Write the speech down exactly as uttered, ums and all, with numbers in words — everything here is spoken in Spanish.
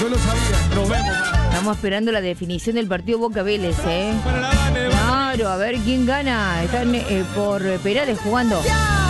Yo lo sabía. Nos vemos. Estamos esperando la definición del partido Boca Vélez, ¿eh? Para la Vane, Claro, a ver quién gana. Están eh, por penales jugando.